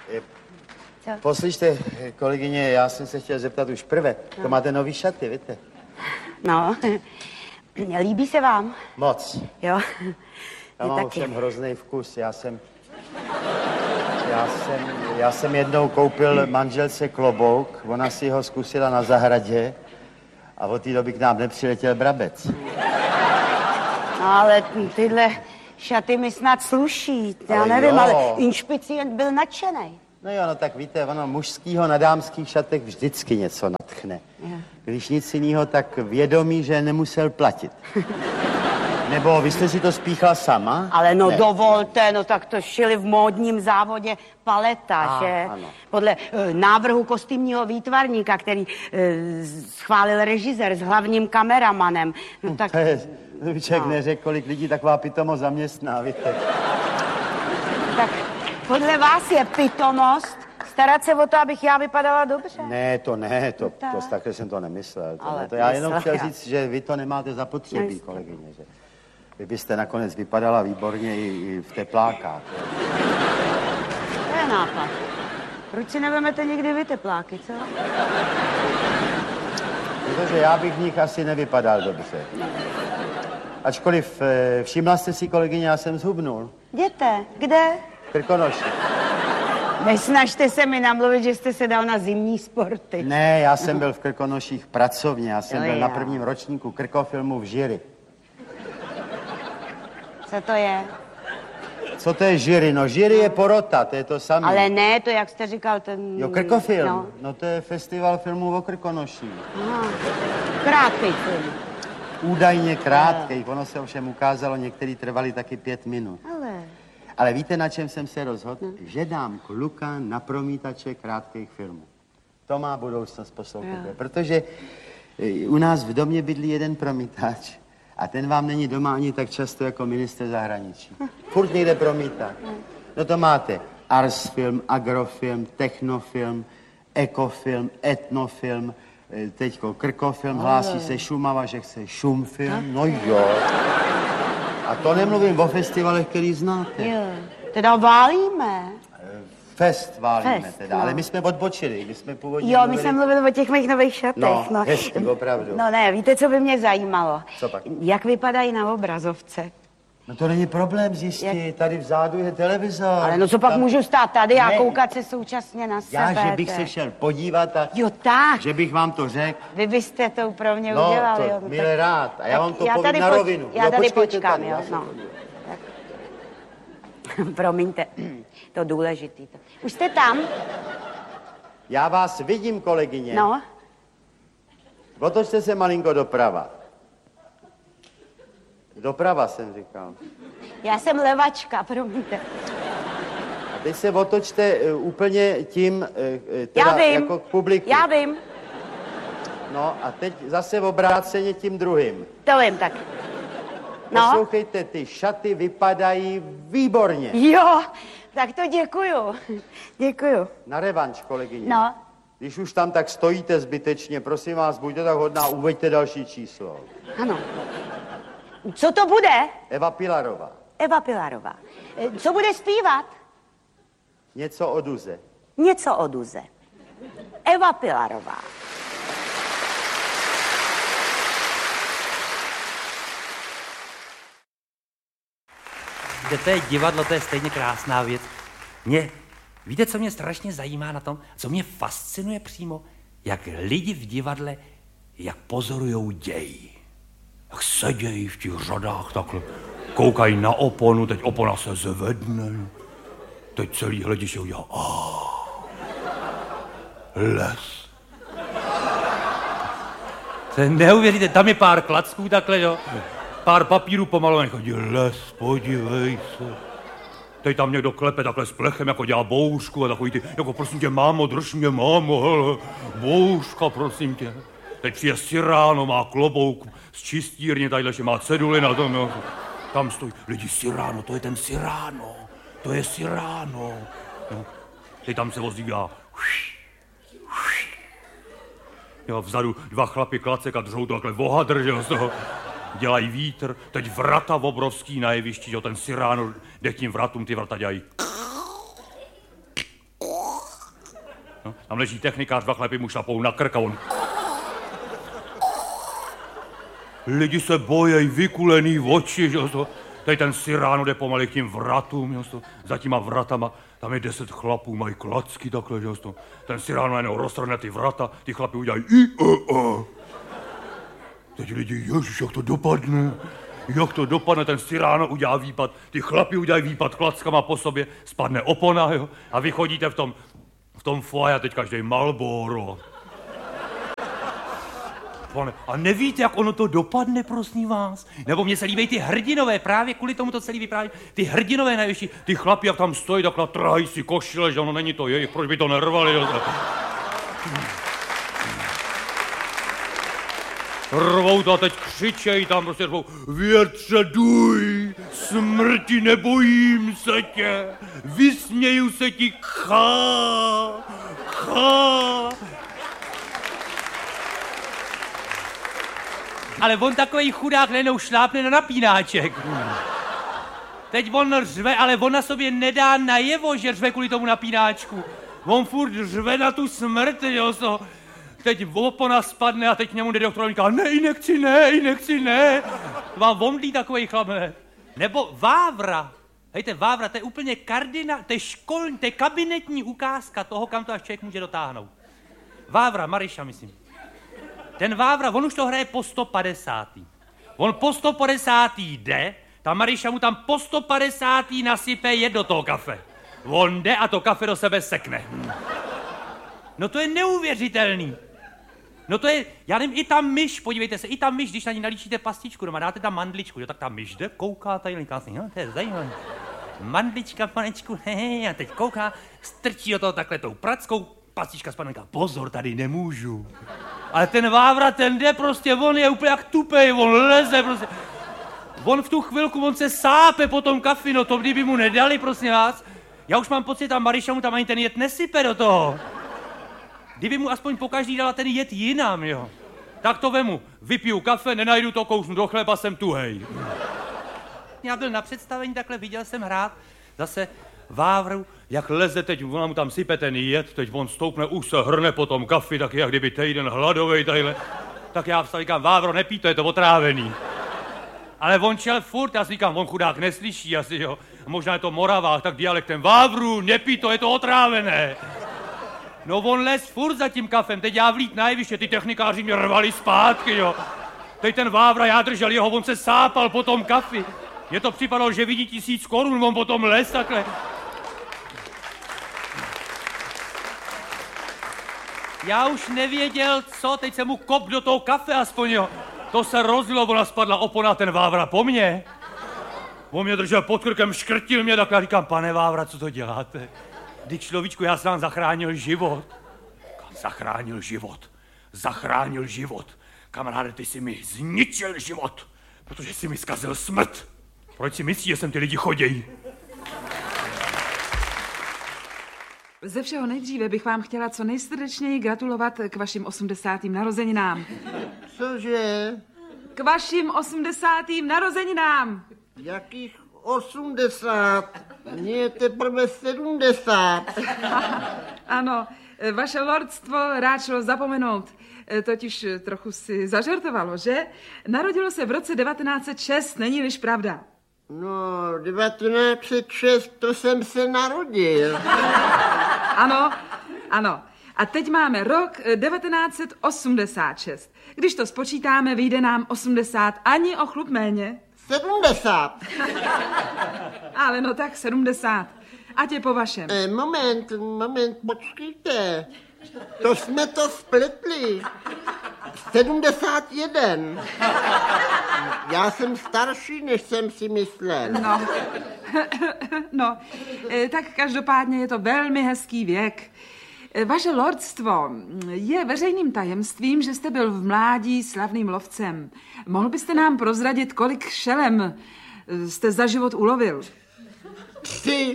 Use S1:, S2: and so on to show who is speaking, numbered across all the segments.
S1: Co?
S2: Poslyšte, kolegyně, já jsem se chtěl zeptat už prvé.
S1: No.
S2: To máte nový šaty, víte?
S1: No, líbí se vám?
S2: Moc.
S1: Jo.
S2: Já mám ovšem hrozný vkus. Já jsem jednou koupil manželce klobouk, ona si ho zkusila na zahradě a od té doby k nám nepřiletěl brabec.
S1: No, ale tyhle šaty mi snad sluší. Já nevím,
S2: jo.
S1: ale inšpicient byl nadšenej.
S2: No jo, no tak víte, ono mužskýho na dámských šatech vždycky něco natchne. Když nic jiného, tak vědomí, že nemusel platit. Nebo vy jste si to spíchla sama?
S1: Ale no
S2: ne.
S1: dovolte, no tak to šili v módním závodě Paleta, že?
S2: Ano.
S1: Podle návrhu kostýmního výtvarníka, který schválil režisér s hlavním kameramanem. No tak...
S2: To je, člověk neřekl, kolik lidí taková pitomost zaměstná, víte.
S1: Tak podle vás je pitomost starat se o to, abych já vypadala dobře?
S2: Ne, to takhle jsem to nemyslel.
S1: Ale
S2: To já jenom chtěl
S1: já.
S2: říct, že vy to nemáte zapotřebí, kolegyně, že vy byste nakonec vypadala výborně i v teplákách.
S1: To je nápad. Proč si nevezmete někdy vy tepláky, co?
S2: Protože já bych v nich asi nevypadal dobře. Ačkoliv všimla jste si, kolegyně, já jsem zhubnul.
S1: Jděte, kde?
S2: Krkonoši.
S1: Nesnažte se mi namluvit, že jste se dal na zimní sporty.
S2: Ne, já jsem byl v Krkonoších pracovně, já jsem
S1: Jo,
S2: byl
S1: já.
S2: na prvním ročníku Krkofilmu v Žiry.
S1: Co to je?
S2: Co to je Žiry? No Žiry je porota, to je to samé.
S1: Ale ne, to jak jste říkal, ten...
S2: Jo, Krkofilm.
S1: No.
S2: No to je festival filmů o Krkonoších.
S1: Aha. Krátký film.
S2: Údajně krátký, ono se ovšem ukázalo, některý trvali taky 5 minut. Ale víte, na čem jsem se rozhodl? No. Že dám kluka na promítače krátkých filmů. To má budoucnost, poslouchejte. Protože u nás v domě bydlí jeden promítač a ten vám není doma ani tak často jako ministr zahraničí. Furt někde promítá. No to máte Arsfilm, Agrofilm, Technofilm, Ekofilm, Etnofilm, teďko Krkofilm, hlásí se Šumava, že chce Šumfilm, no jo. A to nemluvím o festivalech, který znáte.
S1: Jo, teda válíme.
S2: Fest válíme
S1: Fest,
S2: teda,
S1: no.
S2: ale my jsme odbočili, my jsme původně
S1: Jo, my jsme mluvili o těch mých nových šatech.
S2: No, hezky, opravdu.
S1: No ne, víte, co by mě zajímalo?
S2: Co pak?
S1: Jak vypadají na obrazovce?
S2: No to není problém zjistit, tady vzadu je televizor.
S1: Ale no co pak
S2: Tam...
S1: můžu stát tady a
S2: Ne.
S1: koukat se současně na sebe?
S2: Já, že bych se šel podívat a...
S1: Jo, tak.
S2: Že bych vám to řekl.
S1: Vy byste to pro mě
S2: No,
S1: udělali,
S2: to
S1: jo.
S2: milé rád. A já vám to povím
S1: tady
S2: na rovinu.
S1: Já
S2: Jo,
S1: tady
S2: počkejte
S1: počkám,
S2: tady,
S1: jo,
S2: já se
S1: no.
S2: podívám.
S1: Promiňte, to důležitý. Už jste tam?
S2: Já vás vidím, kolegyně.
S1: No.
S2: Otočte se malinko doprava. Doprava jsem říkal.
S1: Já jsem levačka, promiňte.
S2: A teď se otočte úplně tím, teda
S1: Já vím.
S2: jako k publiku.
S1: Já vím.
S2: No a teď zase obráceně tím druhým.
S1: To vím, tak. No.
S2: Poslouchejte, ty šaty vypadají výborně.
S1: Jo, tak to děkuju. Děkuju.
S2: Na revanš, kolegyně.
S1: No.
S2: Když už tam tak stojíte zbytečně, prosím vás, buďte tak hodná, uveďte další číslo.
S1: Ano. Co to bude?
S2: Eva Pilarová.
S1: Eva Pilarová. Co bude zpívat?
S2: Něco o Duze.
S1: Něco o Duze. Eva Pilarová.
S3: Kde to je divadlo, to je stejně krásná věc. Víte, co mě strašně zajímá na tom, co mě fascinuje přímo? Jak lidi v divadle, jak pozorujou děj. Jak sedějí v těch řadách takhle, koukají na oponu, teď opona se zvedne, teď celý hlediště udělá les. To je neuvěříte, tam je pár klacků takhle, jo. Pár papírů pomalovaných, chodí les, podívej se. Teď tam někdo klepe takhle s plechem, jako dělá boušku a takový ty, jako prosím tě, mámo, drž mě, mámo, hele, bouška, prosím tě. Teď přijde Cyrano, má klobouk z čistírně, tadyhle že má ceduly na tom, jo. Tam stojí, lidi, Cyrano, to je ten Cyrano, to je Cyrano. No. Teď tam se ozývá, jo, vzadu dva chlapi klacek a držou to takhle vohadr, že jo, z toho. Dělají vítr, teď vrata obrovský na jevišti, jo, ten Cyrano jde k tím vratům, ty vrata dělají. No, tam leží technikář, 2 chlapy mu šlapou na krk a on... Lidi se bojejí, vykulený oči, že jo. Tady ten Cyrano jde pomaly k tím vratům, jo. Za těma vratama, tam je 10 chlapů, mají klacky takhle, že jo. Ten Cyrano najednou roztrhne ty vrata, ty chlapi udělají Teď lidi, ježiš, jak to dopadne? Jak to dopadne, ten Cyrano udělá výpad, ty chlapi udělají výpad klackama po sobě, spadne opona, jo. A vy chodíte v tom foaje, teď každý Marlboro. A nevíte, jak ono to dopadne, prosím vás? Nebo mně se líbí ty hrdinové, právě kvůli tomu to celý vypráví. Ty hrdinové nejvyšší, ty chlapi, jak tam stojí, takhle trhají si košile, že ono není to jejich, proč by to nervali? Rvou to a teď křičejí tam, prostě rvou, větře duj, smrti nebojím se tě, vysměju se ti, chá. Ale on takový chudák nenou šlápne na napínáček. Teď on řve, ale on na sobě nedá najevo, že řve kvůli tomu napínáčku. On furt řve na tu smrt, jo. Teď opona spadne a teď k němu jde doktor a říká, ne, injekci ne. Vám vomdlí takovej chlap, ne? Nebo Vávra. Hejte, Vávra, to je úplně to je kabinetní ukázka toho, kam to až člověk může dotáhnout. Vávra, Maryša, myslím. Ten Vávra, on už to hraje po 150. On po 150. jde, ta Maryša mu tam po 150. nasype jed do toho kafe. On jde a to kafe do sebe sekne. No to je neuvěřitelný. No to je, já nevím, i ta myš, podívejte se, i ta myš, když na ní nalíčíte pastičku doma, dáte tam mandličku, jo, tak ta myš jde, kouká tady, no to je zajímavé. Mandlička, panečku, a teď kouká, strčí do toho takhle tou prackou, pastička spadne, pozor, tady nemůžu. Ale ten Vávra, ten jde prostě, on je úplně jak tupej, on leze prostě. On v tu chvilku, on se sápe po tom kafi, no to kdyby mu nedali, prosím vás. Já už mám pocit, ta Maryša mu tam ani ten jed nesype do toho. Kdyby mu aspoň pokaždý dala ten jed jinam, jo. Tak to vemu, vypiju kafe, nenajdu to, kousnu do chleba, jsem tuhej. Já byl na představení, takhle viděl jsem hrát zase Vávru, jak leze teď, ona mu tam sype ten jed, teď on stoupne, už se hrne po tom kafi, tak jak kdyby týden hladovej tadyhle. Tak já vstanu, říkám, Vávro, nepí, to je to otrávený. Ale on čel furt, já si říkám, on chudák neslyší asi, jo. Možná je to Moravák, tak dialektem, Vávru, nepí, to je to otrávené. No on les furt za tím kafem, teď já vlít na jeviště, ty technikáři mě rvali zpátky, jo. Teď ten Vávra, já držel jeho, on se sápal po tom kafi. Mně to připadalo, že vidí 1000 korun, on potom les takhle. Já už nevěděl, co, teď jsem mu kop do toho kafe aspoň, jo. To se rozlilo, ona spadla opona, ten Vávra po mně. On mě držel pod krkem, škrtil mě, tak já říkám, pane Vávra, co to děláte? Vždyť človíčku, já jsem vám zachránil život. Zachránil život. Kamaráde, ty jsi mi zničil život, protože jsi mi zkazil smrt. Proč si myslíš, že sem ty lidi chodějí?
S4: Ze všeho nejdříve bych vám chtěla co nejsrdečněji gratulovat k vašim 80. narozeninám.
S5: Cože?
S4: K vašim 80. narozeninám.
S5: Jakých 80? Mně je teprve 70.
S4: Ano, vaše lordstvo rád šlo zapomenout. Totiž trochu si zažartovalo, že? Narodilo se v roce 1906, není-liž pravda?
S5: No, 1906, to jsem se narodil.
S4: Ano. A teď máme rok 1986. Když to spočítáme, vyjde nám 80, ani o chlup méně.
S5: 70.
S4: Ale no tak 70. Ať je po vašem.
S5: Moment, počkejte. To jsme to spletli. 71. Já jsem starší, než jsem si myslel.
S4: No, tak každopádně je to velmi hezký věk. Vaše lordstvo, je veřejným tajemstvím, že jste byl v mládí slavným lovcem. Mohl byste nám prozradit, kolik šelem jste za život ulovil?
S5: 3.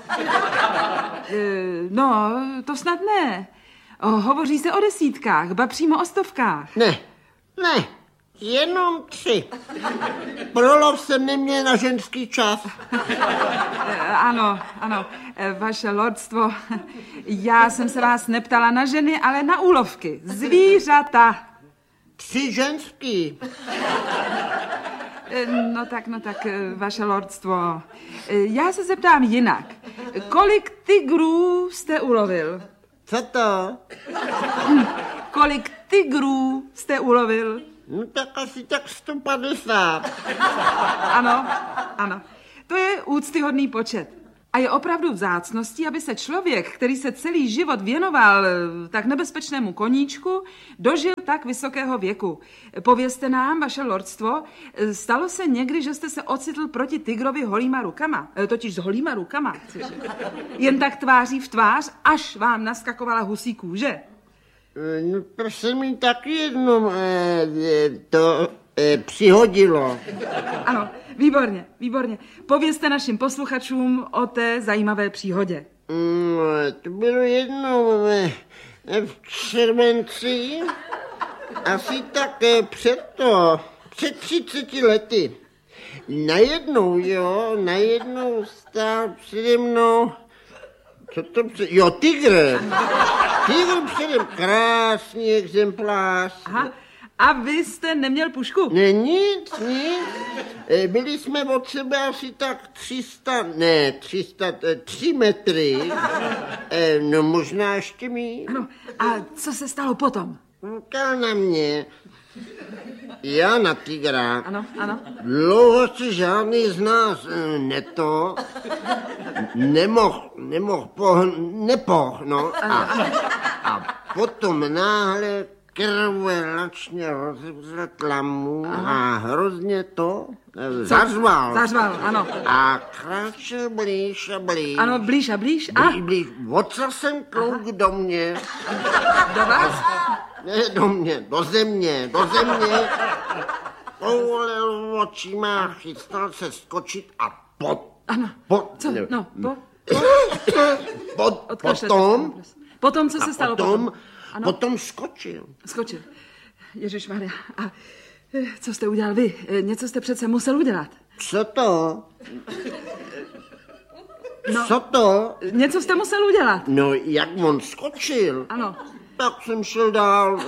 S4: No, to snad ne. Hovoří se o desítkách, ba přímo o stovkách.
S5: Ne. Jenom 3. Prolov jsem neměl na ženský čas.
S4: Ano, vaše lordstvo, já jsem se vás neptala na ženy, ale na úlovky, zvířata.
S5: 3 ženský.
S4: No tak, vaše lordstvo, já se zeptám jinak. Kolik tygrů jste ulovil?
S5: Co to?
S4: Kolik tygrů jste ulovil?
S5: No tak asi tak 150.
S4: Ano. To je úctyhodný počet. A je opravdu vzácností, aby se člověk, který se celý život věnoval tak nebezpečnému koníčku, dožil tak vysokého věku. Povězte nám, vaše lordstvo, stalo se někdy, že jste se ocitl proti tygrovi holýma rukama, totiž s holýma rukama, jen tak tváří v tvář, až vám naskakovala husí kůže?
S5: No to se mi taky jednou přihodilo.
S4: Ano, výborně. Povězte našim posluchačům o té zajímavé příhodě.
S5: To bylo jednou v červenci, asi tak před 30 lety. Najednou stál přede mnou, tygr. Tygr předem, krásný exemplář.
S4: Aha. A vy jste neměl pušku?
S5: Ne, nic. Byli jsme od sebe asi tak 3 metry. No možná ještě míň.
S4: Ano, a co se stalo potom?
S5: Koukal na mě. Já na tygra.
S4: Ano.
S5: Dlouho se žádný z nás nepoh, no. A potom náhle krvelačně rozevřel tlamu a hrozně to zařval.
S4: Ano.
S5: A kráčel blíž a blíž.
S4: Ano, blíž a blíž.
S5: Blíž. Otřel jsem klouk do mě.
S4: Do vás?
S5: Ne do mě, do země. Poulil očima, chystal se skočit a
S4: Potom, co se stalo potom?
S5: Potom skočil.
S4: Ježišmarja. A co jste udělal vy? Něco jste přece musel udělat.
S5: Co to? Co to?
S4: Něco jste musel udělat.
S5: No, jak on skočil.
S4: Ano.
S5: Tak jsem šel dál.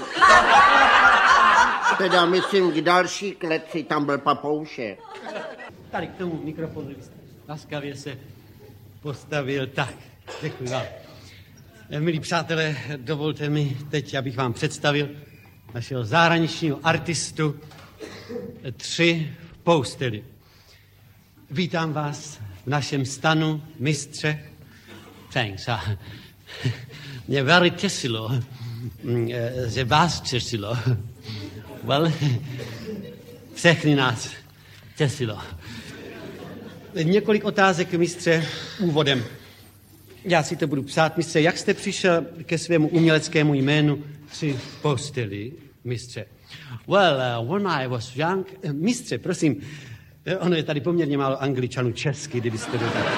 S5: Teda myslím k další kleci, tam byl papoušek.
S6: Tady k tomu mikrofonu laskavě se postavil. Tak, děkuji vám. Milí přátelé, dovolte mi teď, abych vám představil našeho zahraničního artistu 3 v posteli. Vítám vás v našem stanu, mistře. Thanks. Mě velmi těšilo, že vás těšilo. Well, všechny nás těšilo. Několik otázek, mistře, úvodem. Já si to budu psát, mistře. Jak jste přišel ke svému uměleckému jménu 3 v posteli, mistře? Well, when I was young... Mistře, prosím, ono je tady poměrně málo Angličanů česky, kdybyste byl tak...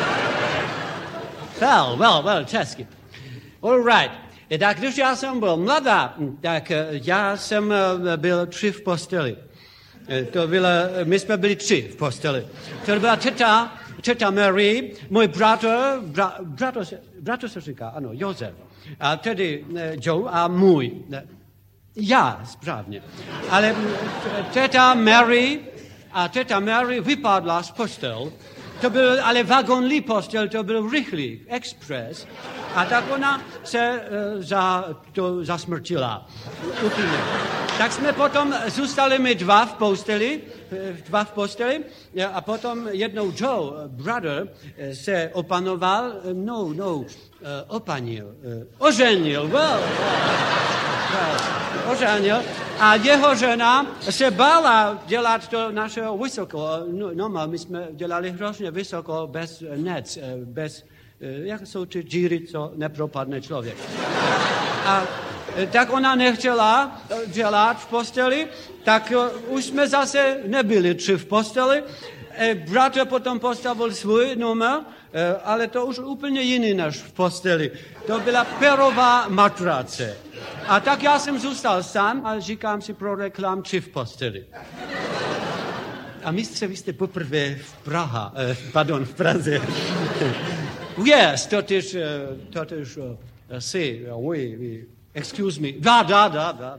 S6: Well, česky. All right. Tak když já jsem byl mladá, tak já jsem byl 3 v posteli. My jsme byli 3 v posteli. To byla teta Mary, můj bratr se říká, ano, Josef. A tedy Joe a můj. Já, správně. Ale teta Mary vypadla z postel. To byl ale vagonlý postel, to byl rychlý, express. A tak ona se zasmrtila. Úplně. Tak jsme potom zůstali my 2 v posteli a potom jednou Joe, brother, se opanoval, oženil, oženil a jeho žena se bála dělat to našeho vysoko. No, my jsme dělali hrozně vysoko, bez nec, bez, jak jsou ty díry, co nepropadne člověk. A tak ona nechtěla dělat v posteli, tak už jsme zase nebyli 3 v posteli Bratr potom postavil svůj numer, ale to už úplně jiný než v posteli. To byla perová matrace. A tak já jsem zůstal sám a říkám si pro reklam, či v posteli. A mistře, vy jste poprvé v Praze. Yes, totiž, oui, excuse me. Da.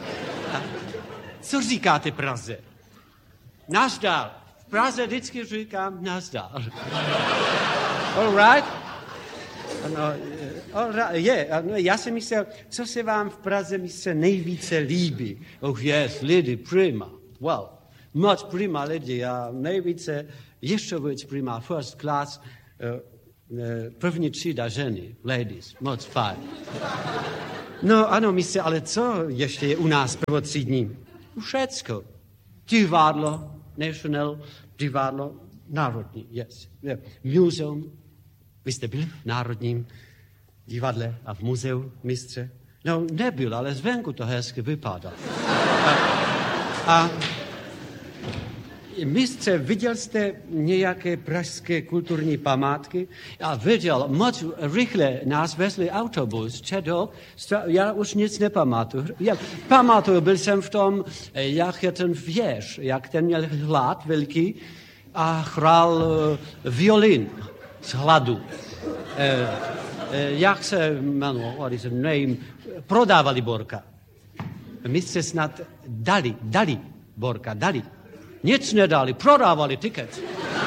S6: Co říkáte Praze? Nazdar. V Praze vždycky říkám nazdar. All right? Já jsem myslel, co se vám v Praze mistře nejvíce líbí? Oh yes, lidi, prima. Well, moc prima lidi a nejvíce, ještě víc prima, first class, první třída ženy, ladies, moc fajn. No ano, mistře, ale co ještě je u nás prvotřídní? Všecko. Divadlo, National, divadlo, národní, yes. Muzeum. Vy jste byl v Národním divadle a v muzeu, mistře? No, nebyl, ale zvenku to hezky vypadá. A mistře, viděl jste nějaké pražské kulturní památky? Já viděl, moc rychle nás vezli autobus, čedok, já už nic nepamatuju. Já pamatuju, byl jsem v tom, jak je ten věž, jak ten měl hlad velký a hrál violin z hladu. Jak se jmenuji, what is the name, prodávali Borka. Mistře snad dali Borka. Nic nedali, prodávali tiket.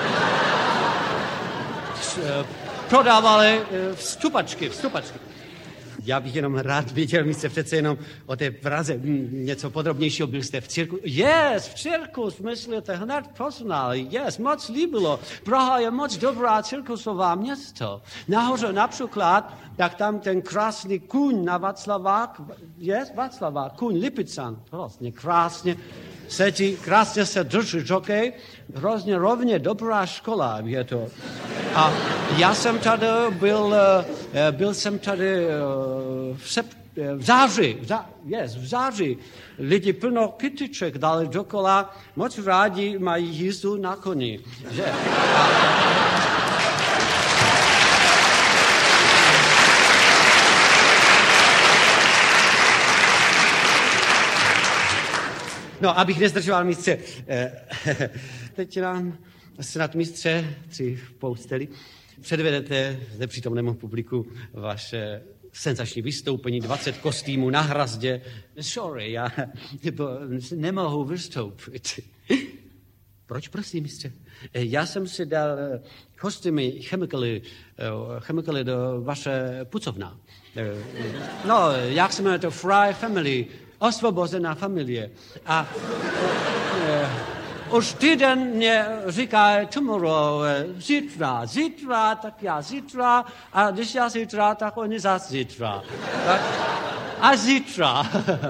S6: Prodávali vstupačky. Já bych jenom rád viděl, mistře, přece jenom o té Praze něco podrobnějšího. Byl jste v cirku? Yes, v cirkus, myslíte, hned poznali. Yes, moc líbilo. Praha je moc dobrá cirkusová město. Nahoře například, tak tam ten krásný kůň na Václavák, kůň Lipican, vlastně krásně sedí, krásně se drží žokej, hrozně rovně dobrá škola je to. A já jsem tady byl jsem tady v září. Lidi plno kytiček dali dokola, moc rádi mají jízdu na koni. Že? No, abych nezdržoval mistře. Teď nám snad mistře, tři v posteli, předvedete zde přítomnému publiku vaše senzační vystoupení, 20 kostýmů na hrazdě. Sorry, já nemohu vystoupit. Proč, prosím, mistře? Já jsem si dal kostýmy, chemikaly do vaše pucovna. No, jak se jmenuje to? Fry Family. Osvobozená familie. A už týden mě říká tomorrow, zítra, tak já zítra, a když já zítra, tak oni zase zítra. A zítra.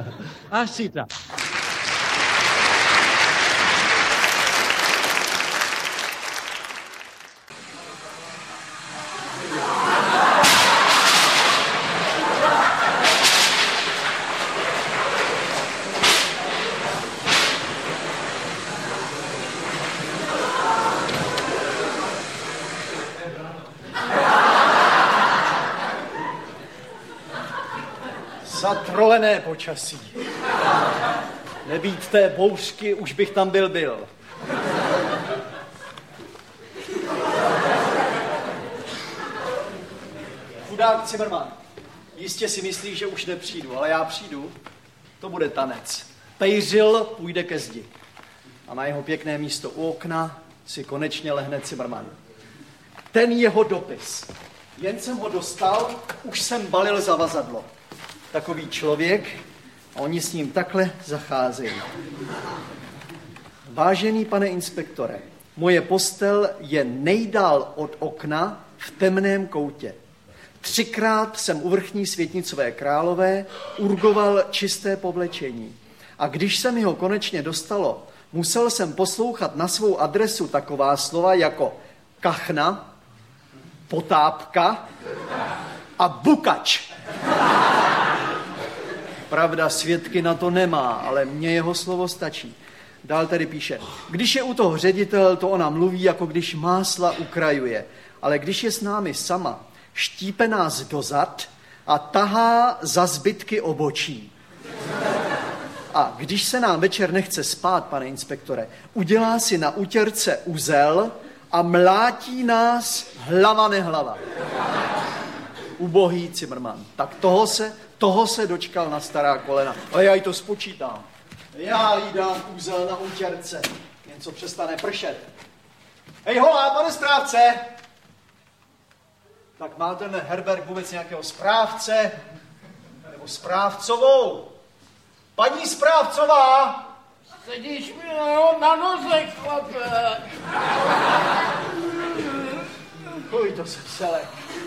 S7: Zatrolené počasí. Nebýt té bouřky, už bych tam byl. Chudák Zimmermann. Jistě si myslí, že už nepřijdu, ale já přijdu. To bude tanec. Pejřil půjde ke zdi. A na jeho pěkné místo u okna si konečně lehne Zimmermann. Ten jeho dopis. Jen jsem ho dostal, už jsem balil zavazadlo. Takový člověk a oni s ním takhle zacházejí. Vážený pane inspektore, moje postel je nejdál od okna v temném koutě. 3krát jsem u vrchní Světnicové Králové urgoval čisté povlečení. A když se mi ho konečně dostalo, musel jsem poslouchat na svou adresu taková slova jako kachna, potápka a bukač. Pravda, svědky na to nemá, ale mně jeho slovo stačí. Dál tady píše, když je u toho ředitel, to ona mluví, jako když másla ukrajuje. Ale když je s námi sama, štípe nás dozad a tahá za zbytky obočí. A když se nám večer nechce spát, pane inspektore, udělá si na utěrce uzel a mlátí nás hlava nehlava. Ubohý Cimrman. Tak toho se dočkal na stará kolena. Ale já jí to spočítám. Já jí dám uzel na utěrce. Jen co přestane pršet. Hej holá, pane správce! Tak má ten Herbert vůbec nějakého správce? Nebo správcovou? Paní správcová!
S5: Sedíš mi na noze, chlape.
S7: Uj, to jsem selek.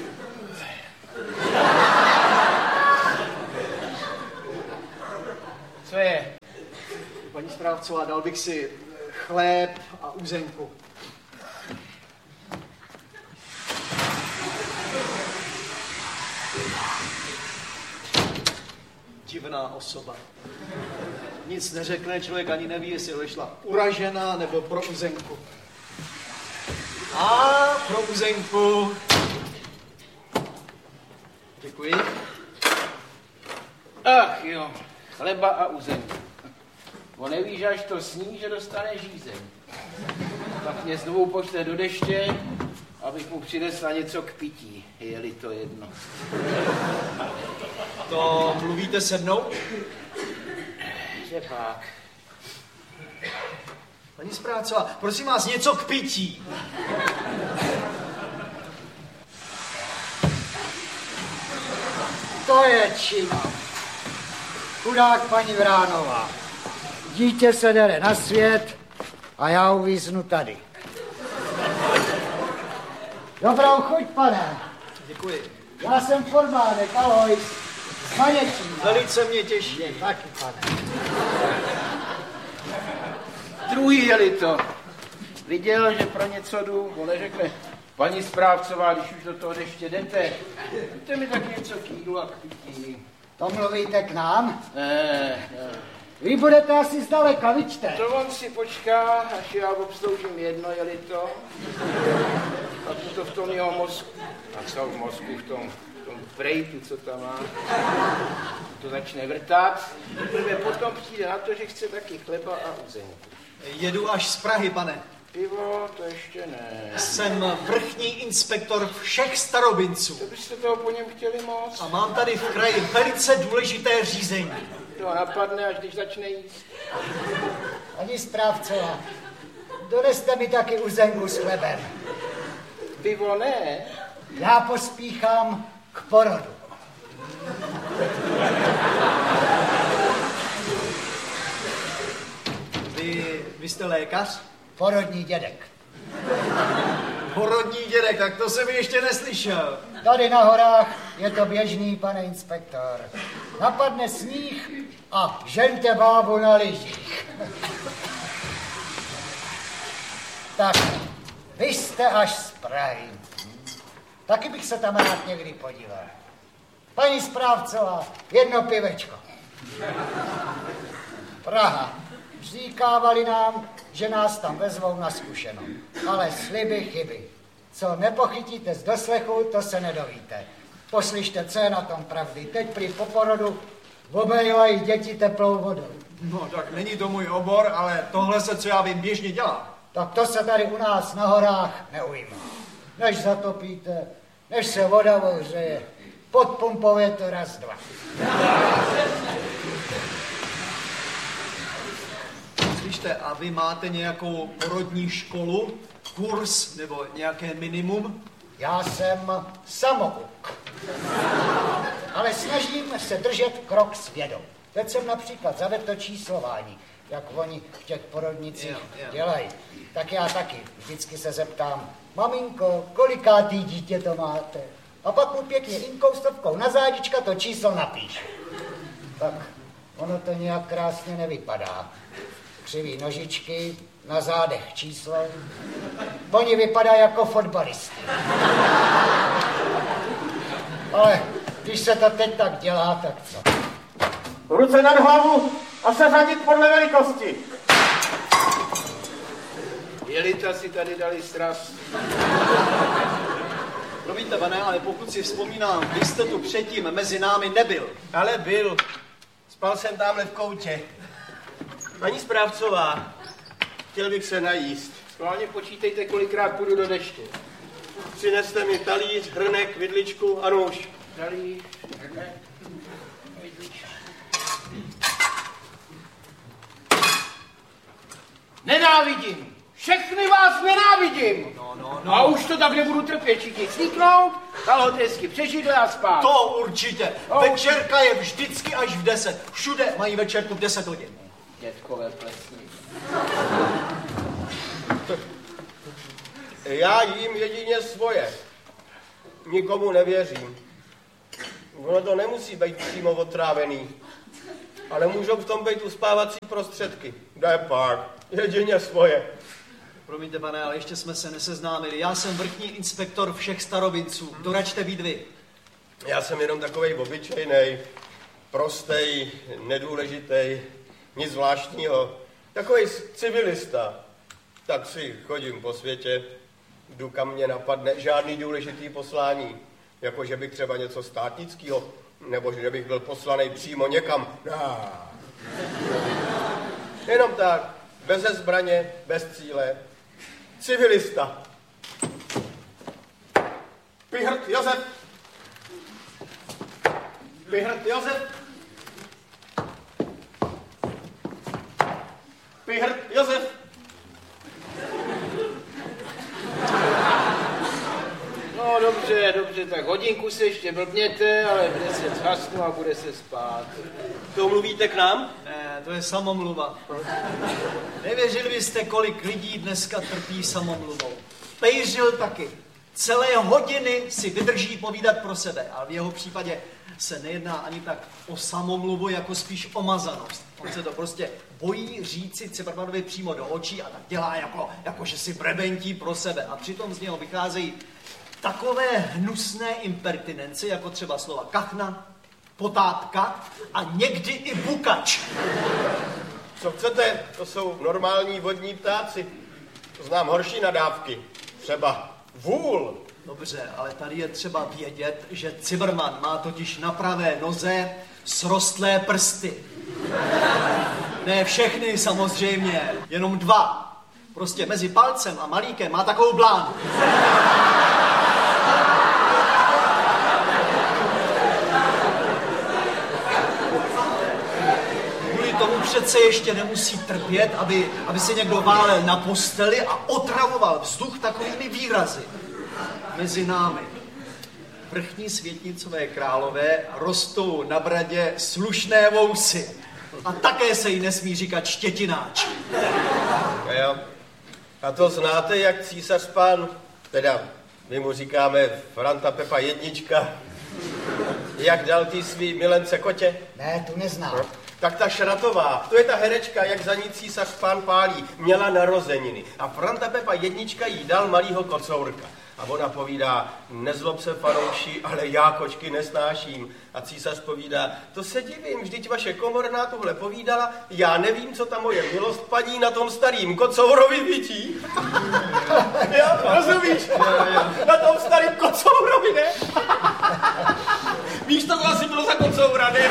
S7: Co je? Paní správcová, dal bych si chléb a uzenku. Divná osoba. Nic neřekne, člověk ani neví, jestli odešla uražená nebo pro uzenku. A pro uzenku. Děkuji.
S5: Ach jo, chleba a uzenku. On nevíš, až to sní, že dostane žízeň. Tak mě znovu pošle do deště, abych mu přinesla něco k pití, je-li to jedno.
S7: To mluvíte se mnou?
S5: Že pak.
S7: Paní správcová, prosím vás, něco k pití.
S8: To je čina. Chudák paní Vránová. Dítě se dere na svět a já uvíznu tady. Dobrou chuť, pane.
S7: Děkuji.
S8: Já jsem Formánek, ahoj. Z Maněčína.
S7: Velice mě těší.
S8: Taky, pane.
S5: Druhý je-li to. Viděl, že pro něco jdu, on neřekne, paní správcová, když už do toho deště jdete, dejte mi tak něco k jídlu a k pití.
S8: To mluvíte k nám?
S5: Ne.
S8: Vy budete asi zdaleka, vyčte.
S5: To on si počká, až já obsloužím jedno, je-li to. A to v tom jeho mozku. A co v mozku, v tom prejtu, co tam má. To začne vrtat. Potom přijde na to, že chce taky chleba a uzenku.
S7: Jedu až z Prahy, pane.
S5: Pivo, to ještě ne.
S7: Jsem vrchní inspektor všech starobinců.
S5: To byste toho po něm chtěli moc?
S7: A mám tady v kraji velice důležité řízení.
S5: To napadne, až když začne jíst.
S8: Paní správcová, doneste mi taky uzenku s chlebem.
S5: Pivo ne.
S8: Já pospíchám k porodu.
S7: Vy jste lékař?
S8: Porodní dědek.
S7: Porodní dědek, tak to jsem ještě neslyšel.
S8: Tady na horách je to běžný, pane inspektor. Napadne sníh a žeňte bábu na lyžích. Tak, vy jste až z Prahy. Taky bych se tam rád někdy podíval. Paní správcová, jedno pivečko. Praha. Říkávali nám, že nás tam vezvou na zkušenou. Ale sliby chyby. Co nepochytíte z doslechu, to se nedovíte. Poslyšte, co je na tom pravdy. Teď prý po porodu obejvají děti teplou vodou.
S7: No tak není to můj obor, ale tohle se, co já vím, běžně dělá.
S8: Tak to se tady u nás na horách neujímá. Než zatopíte, než se voda ohřeje, podpumpuje to raz, dva.
S7: Slyšte, a vy máte nějakou porodní školu, kurz nebo nějaké minimum?
S8: Já jsem samouk. Ale snažím se držet krok s vědou. Teď jsem například zavedl to číslování, jak oni v těch porodnicích dělají. Tak já taky vždycky se zeptám, maminko, kolikátý dítě to máte? A pak mu pěkně inkoustovkou na zádička to číslo napíšu. Tak ono to nějak krásně nevypadá. Křivý nožičky, na zádech číslo. Oni vypadají jako fotbalisti. Ale když se to teď tak dělá, tak co?
S9: Ruce nad hlavu a seřadit podle velikosti.
S5: Jelita si tady dali sraz.
S7: Promiňte, pane, ale pokud si vzpomínám, vy jste tu předtím mezi námi nebyl.
S9: Ale byl. Spal jsem tamhle v koutě. Paní správcová, chtěl bych se najíst.
S5: Schválně počítejte, kolikrát půjdu do deště.
S9: Přineste mi talíř, hrnek, vidličku a nůž.
S5: Talíř, hrnek, vidličku. Nenávidím! Všechny vás nenávidím! No. A už to tak nebudu trpět, všichni cvíknout, kalhotresky přežidle a spát.
S7: To určitě. Večerka je vždycky až v 10. Všude mají večerku v 10 hodin.
S5: Dětkové plesní.
S9: Já jím jedině svoje. Nikomu nevěřím. Ono to nemusí být přímo otrávený. Ale můžou v tom být uspávací prostředky. Kde pak? Jedině svoje.
S7: Promiňte, pane, ale ještě jsme se neseznámili. Já jsem vrchní inspektor všech starovinců. Kdo račte být vy?
S9: Já jsem jenom takovej obyčejnej, prostej, nedůležitej, nic zvláštního. Takovej civilista. Tak si chodím po světě, jdu kam mě napadne, žádný důležitý poslání. Jako, že bych třeba něco státnického, nebo že bych byl poslanej přímo někam. Jenom tak, beze zbraně, bez cíle. Civilista. Pichrt Josef. Pichrt Josef. Pichrt Josef.
S5: No dobře, tak hodinku se ještě blbněte, ale v 10 zhasnu a bude se spát.
S9: To mluvíte k nám?
S7: Ne, to je samomluva. Nevěřili byste, kolik lidí dneska trpí samomluvou. Pejřil taky. Celé hodiny si vydrží povídat pro sebe, ale v jeho případě se nejedná ani tak o samomluvu, jako spíš o mazanost. On se to prostě bojí říci Cimrmanovi přímo do očí a tak dělá jako že si brebentí pro sebe. A přitom z něho vycházejí takové hnusné impertinence, jako třeba slova kachna, potátka a někdy i bukač.
S9: Co chcete? To jsou normální vodní ptáci. Znám horší nadávky. Třeba vůl.
S7: Dobře, ale tady je třeba vědět, že Cimrman má totiž na pravé noze srostlé prsty. Ne všechny samozřejmě, jenom 2. Prostě mezi palcem a malíkem má takovou blánu. Kvůli tomu přece ještě nemusí trpět, aby se někdo válel na posteli a otravoval vzduch takovými výrazy. Mezi námi, vrchní světnicové králové, rostou na bradě slušné vousy. A také se jí nesmí říkat štětináč.
S9: Jo. A to znáte, jak císař pán, teda my mu říkáme Franta Pepa jednička, jak dal ty svý milence kotě?
S8: Ne, tu neznám.
S9: No. Tak ta Šratová, to je ta herečka, jak za ní císař pán pálí, měla narozeniny. A Franta Pepa jednička jí dal malýho kocourka. A ona povídá, nezlob se, fanouši, ale já kočky nesnáším. A císař povídá, to se divím, vždyť vaše komorná tohle povídala, já nevím, co ta moje milost paní na tom starým kocourovi vidí. Já, rozumíš? Na tom starým kocourovi, ne? Víš, to asi bylo za kocoura, ne?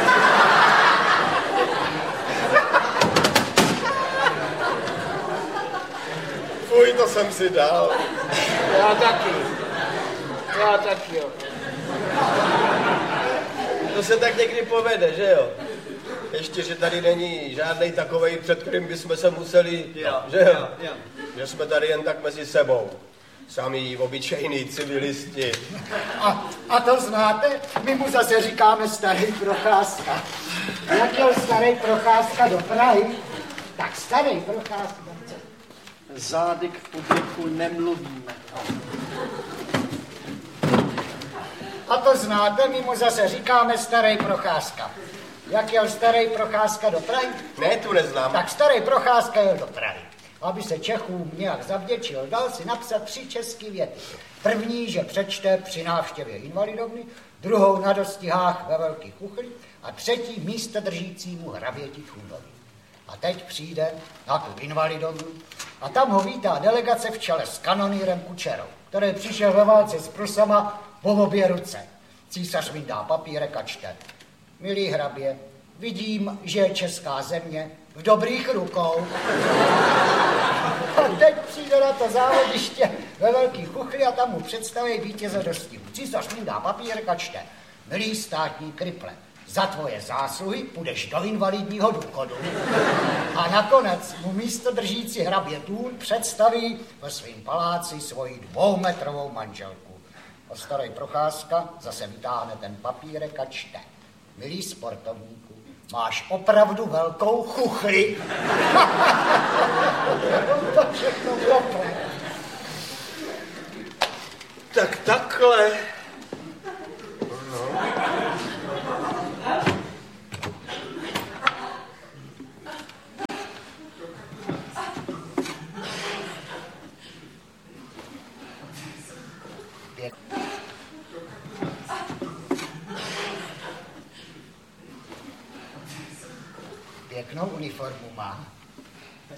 S9: Fuj, to jsem si dal.
S5: Já taky, jo.
S9: To se tak někdy povede, že jo? Ještě, že tady není žádnej takovej, před kterým bychom se museli, že jo? Že jsme tady jen tak mezi sebou. Samý obyčejný civilisti.
S8: A to znáte? My mu zase říkáme starý Procházka. Jak jel starý Procházka do Prahy, tak starý Procházka.
S7: Zády k publiku nemluvíme.
S8: A to znáte, my mu zase říkáme starý Procházka. Jak jel starý Procházka do Prahy?
S9: Ne, tu neznám.
S8: Tak starý Procházka jel do Prahy. Aby se Čechům nějak zavděčil, dal si napsat 3 české věty. První, že přečte při návštěvě invalidovny, druhou na dostihách ve Velkých Uchlích a třetí místo držícímu hraběti Chundovi. A teď přijde na tu invalidovu a tam ho vítá delegace v čele s kanonýrem Kučerou, který přišel ve válce s Prusama po obě ruce. Císař vyndá papírek a čte. Milý hrabě, vidím, že je česká země v dobrých rukou. A teď přijde na to závodiště ve Velký Chuchli a tam mu představí vítěze dostihu. Císař vyndá papírek a čte. Milý státní kriple, za tvoje zásluhy půjdeš do invalidního důchodu. A nakonec mu místo držící hrabě Tůn představí ve svým paláci svoji 2metrovou manželku. A starý Procházka zase vytáhne ten papírek a čte. Milý sportovníku, máš opravdu velkou chuchli. To všechno kopne.
S9: Tak takhle. No.
S8: Pěknou uniformu má.